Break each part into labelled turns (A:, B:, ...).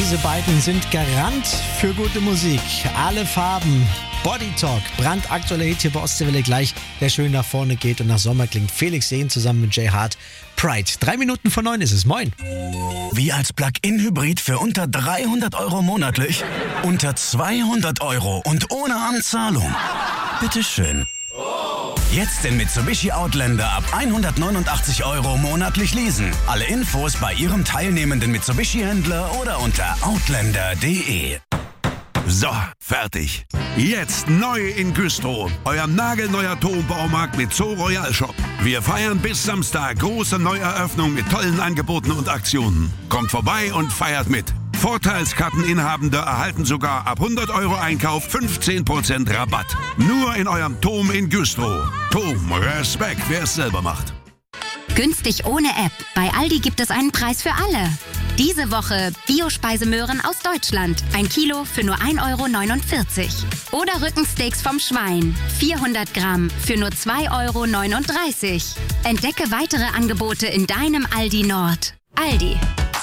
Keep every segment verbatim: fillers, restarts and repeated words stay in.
A: Diese beiden sind Garant für gute Musik. Alle Farben. Body Talk, brandaktueller Hit hier bei Ostseewelle gleich, der schön nach vorne geht und nach Sommer klingt. Felix Jähn zusammen mit Jay Hart. Pride. Drei Minuten vor neun ist es. Moin.
B: Wie als Plug-in-Hybrid für unter dreihundert Euro monatlich? Unter zweihundert Euro und ohne Anzahlung. Bitteschön. Jetzt den Mitsubishi Outlander ab hundertneunundachtzig Euro monatlich leasen. Alle Infos bei Ihrem teilnehmenden Mitsubishi-Händler oder unter outlander punkt de.
C: So, fertig. Jetzt neu in Güstrow. Euer nagelneuer Turmbaumarkt mit Zoo Royal Shop. Wir feiern bis Samstag große Neueröffnung mit tollen Angeboten und Aktionen. Kommt vorbei und feiert mit. Vorteilskarteninhabende erhalten sogar ab hundert Euro Einkauf fünfzehn Prozent Rabatt. Nur in eurem Tom in Güstrow. Tom, Respekt, wer es selber macht.
D: Günstig ohne App. Bei Aldi gibt es einen Preis für alle. Diese Woche Biospeisemöhren aus Deutschland. Ein Kilo für nur ein Euro neunundvierzig. Oder Rückensteaks vom Schwein. vierhundert Gramm für nur zwei Euro neununddreißig. Entdecke weitere Angebote in deinem Aldi Nord. Aldi.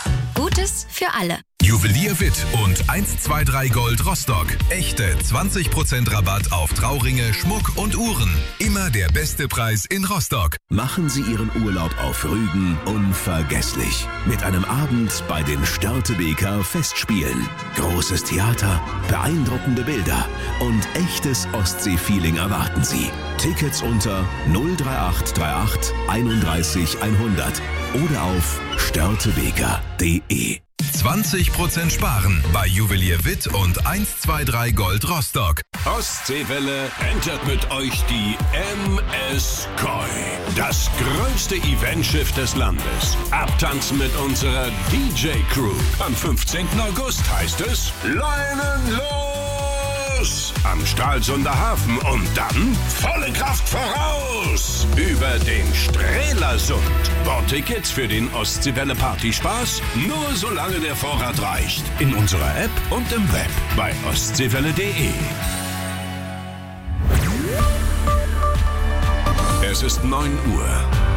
D: Gutes für alle.
E: Juwelier Witt und eins zwei drei Gold Rostock. Echte zwanzig Prozent Rabatt auf Trauringe, Schmuck und Uhren. Immer der beste Preis in Rostock.
F: Machen Sie Ihren Urlaub auf Rügen unvergesslich. Mit einem Abend bei den Störtebeker Festspielen. Großes Theater, beeindruckende Bilder und echtes Ostsee-Feeling erwarten Sie. Tickets unter null drei acht drei acht einunddreißig hundert oder auf störtebeker punkt de.
E: zwanzig Prozent sparen bei Juwelier Witt und eins zwei drei Gold Rostock.
G: Ostseewelle entert mit euch die M S Koi. Das größte Eventschiff des Landes. Abtanzen mit unserer D J-Crew. Am fünfzehnten August heißt es Leinen los! Am Stralsunder Hafen und dann volle Kraft voraus! Über den Strelasund. Bordtickets für den Ostseewelle Partyspaß nur solange der Vorrat reicht. In unserer App und im Web bei ostseewelle punkt de. Es ist neun Uhr.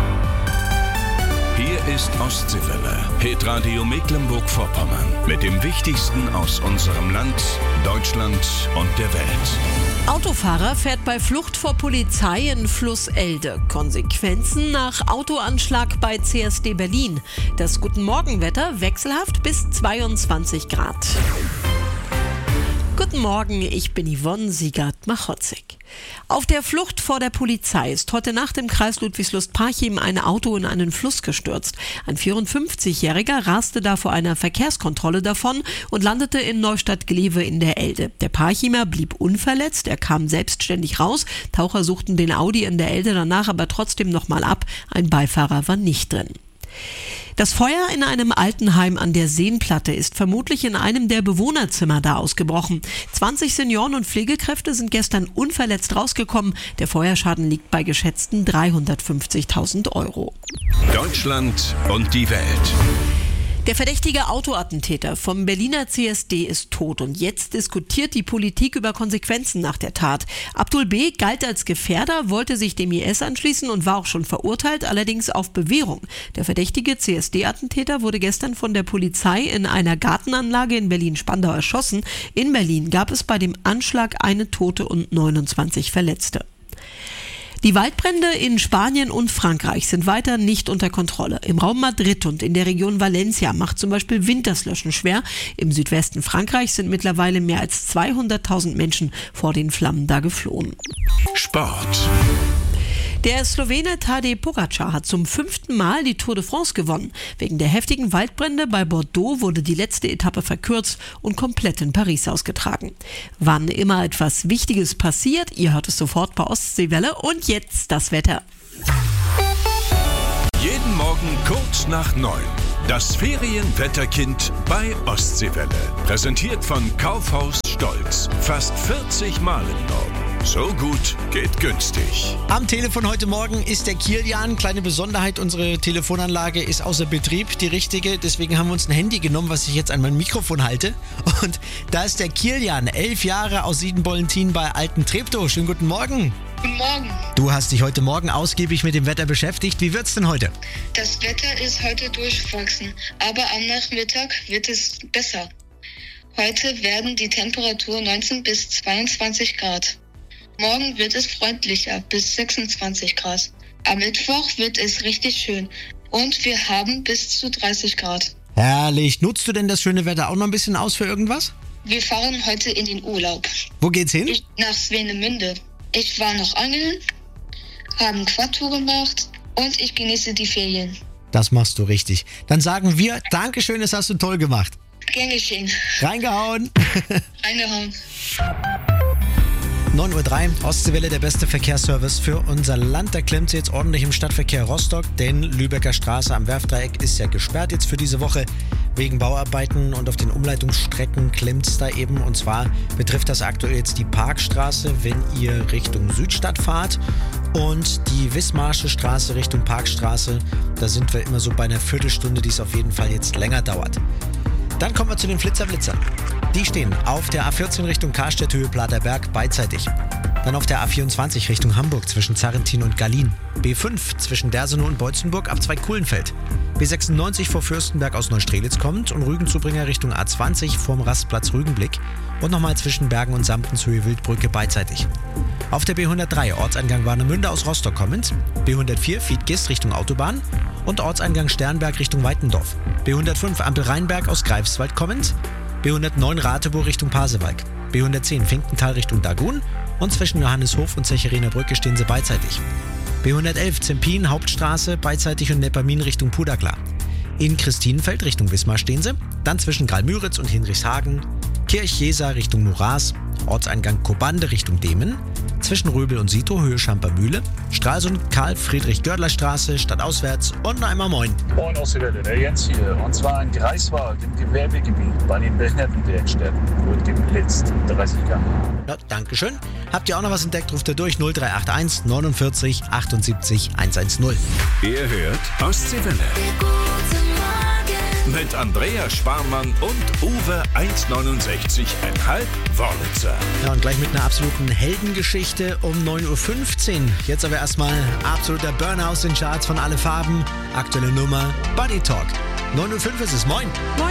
G: Hier ist Ostseewelle, Hitradio Mecklenburg-Vorpommern. Mit dem Wichtigsten aus unserem Land, Deutschland und der Welt.
H: Autofahrer fährt bei Flucht vor Polizei in Flusselde. Konsequenzen nach Autoanschlag bei C S D Berlin. Das Guten-Morgen-Wetter wechselhaft bis zweiundzwanzig Grad. Guten Morgen, ich bin Yvonne Siegert-Machotzig. Auf der Flucht vor der Polizei ist heute Nacht im Kreis Ludwigslust-Parchim ein Auto in einen Fluss gestürzt. Ein vierundfünfzigjähriger raste da vor einer Verkehrskontrolle davon und landete in Neustadt-Glewe in der Elde. Der Parchimer blieb unverletzt, er kam selbstständig raus. Taucher suchten den Audi in der Elde danach aber trotzdem nochmal ab. Ein Beifahrer war nicht drin. Das Feuer in einem Altenheim an der Seenplatte ist vermutlich in einem der Bewohnerzimmer da ausgebrochen. zwanzig Senioren und Pflegekräfte sind gestern unverletzt rausgekommen. Der Feuerschaden liegt bei geschätzten dreihundertfünfzigtausend Euro.
G: Deutschland und die Welt.
H: Der verdächtige Autoattentäter vom Berliner C S D ist tot und jetzt diskutiert die Politik über Konsequenzen nach der Tat. Abdul B. galt als Gefährder, wollte sich dem I S anschließen und war auch schon verurteilt, allerdings auf Bewährung. Der verdächtige C S D-Attentäter wurde gestern von der Polizei in einer Gartenanlage in Berlin-Spandau erschossen. In Berlin gab es bei dem Anschlag eine Tote und neunundzwanzig Verletzte. Die Waldbrände in Spanien und Frankreich sind weiter nicht unter Kontrolle. Im Raum Madrid und in der Region Valencia macht zum Beispiel Wind das Löschen schwer. Im Südwesten Frankreichs sind mittlerweile mehr als zweihunderttausend Menschen vor den Flammen da geflohen.
G: Sport.
H: Der Slowene Tadej Pogačar hat zum fünften Mal die Tour de France gewonnen. Wegen der heftigen Waldbrände bei Bordeaux wurde die letzte Etappe verkürzt und komplett in Paris ausgetragen. Wann immer etwas Wichtiges passiert, ihr hört es sofort bei Ostseewelle und jetzt das Wetter.
G: Jeden Morgen kurz nach neun. Das Ferienwetterkind bei Ostseewelle. Präsentiert von Kaufhaus Stolz. Fast vierzig Mal im Norden. So gut geht günstig.
A: Am Telefon heute Morgen ist der Kilian. Kleine Besonderheit, unsere Telefonanlage ist außer Betrieb, die richtige. Deswegen haben wir uns ein Handy genommen, was ich jetzt an mein Mikrofon halte. Und da ist der Kilian, elf Jahre aus Siedenbollentin bei Alten Treptow. Schönen guten Morgen.
I: Guten Morgen.
A: Du hast dich heute Morgen ausgiebig mit dem Wetter beschäftigt. Wie wird's denn heute?
I: Das Wetter ist heute durchwachsen, aber am Nachmittag wird es besser. Heute werden die Temperaturen neunzehn bis zweiundzwanzig Grad. Morgen wird es freundlicher bis sechsundzwanzig Grad. Am Mittwoch wird es richtig schön und wir haben bis zu dreißig Grad.
A: Herrlich. Nutzt du denn das schöne Wetter auch noch ein bisschen aus für irgendwas?
I: Wir fahren heute in den Urlaub.
A: Wo geht's hin?
I: Ich, nach Swinemünde. Ich war noch angeln, habe eine Quadtour gemacht und ich genieße die Ferien.
A: Das machst du richtig. Dann sagen wir, Dankeschön, das hast du toll gemacht.
I: Gern geschehen.
A: Reingehauen.
I: Reingehauen.
A: neun Uhr drei, Ostseewelle, der beste Verkehrsservice für unser Land. Da klemmt sie jetzt ordentlich im Stadtverkehr Rostock, denn Lübecker Straße am Werftdreieck ist ja gesperrt jetzt für diese Woche wegen Bauarbeiten und auf den Umleitungsstrecken klemmt es da eben. Und zwar betrifft das aktuell jetzt die Parkstraße, wenn ihr Richtung Südstadt fahrt, und die Wismarsche Straße Richtung Parkstraße. Da sind wir immer so bei einer Viertelstunde, die es auf jeden Fall jetzt länger dauert. Dann kommen wir zu den Flitzer-Blitzern. Die stehen auf der A vierzehn Richtung Karstädt-Höhe Platerberg beidseitig. Dann auf der A vierundzwanzig Richtung Hamburg zwischen Zarrentin und Gallien. B fünf zwischen Dersenow und Beutzenburg ab Zweigkuhlenfeld. B sechsundneunzig vor Fürstenberg aus Neustrelitz kommt und Rügenzubringer Richtung A zwanzig vorm Rastplatz Rügenblick. Und nochmal zwischen Bergen und Samtenshöhe Wildbrücke beidseitig. Auf der B hundertdrei Ortseingang Warnemünde aus Rostock kommend. B hundertvier Fiedgist Richtung Autobahn. Und Ortseingang Sternberg Richtung Weitendorf. B hundertfünf Ampel Rheinberg aus Greifswald kommend. B hundertneun Rateburg Richtung Pasewalk. B hundertzehn Finkenthal Richtung Dagun. Und zwischen Johanneshof und Zecherener Brücke stehen sie beidseitig. B hundertelf Zempin Hauptstraße beidseitig und Neppermin Richtung Puderklar. In Christinenfeld Richtung Wismar stehen sie. Dann zwischen Gralmüritz und Hinrichshagen. Kirch-Jeser Richtung Muras. Ortseingang Kobande Richtung Demen. Zwischen Röbel und Sito Höhe Schampermühle. Stralsund Karl-Friedrich-Görler-Straße stadtauswärts und noch einmal moin.
J: Moin aus der Welle, der Jens hier. Und zwar in Greifswald im Gewerbegebiet bei den Behindertenwerkstätten. Wird geblitzt. dreißig Grad.
A: Ja, Dankeschön. Habt ihr auch noch was entdeckt, ruft ihr durch null drei acht eins neunundvierzig achtundsiebzig hundertzehn.
G: Ihr hört Ostseewelle. Mit Andrea Sparmann und Uwe eins neunundsechzig Komma fünf Wörlitzer.
A: Ja, und gleich mit einer absoluten Heldengeschichte um neun Uhr fünfzehn. Jetzt aber erstmal absoluter Burner aus den Charts von Alle Farben. Aktuelle Nummer Buddy Talk. neun Uhr fünf ist es. Moin.